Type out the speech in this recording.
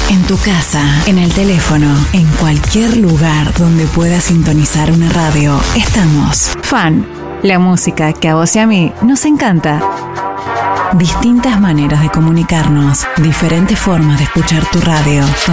En tu casa, en el teléfono, en cualquier lugar donde puedas sintonizar una radio, estamos. Fan, la música que a vos y a mí nos encanta. Distintas maneras de comunicarnos, diferentes formas de escuchar tu radio.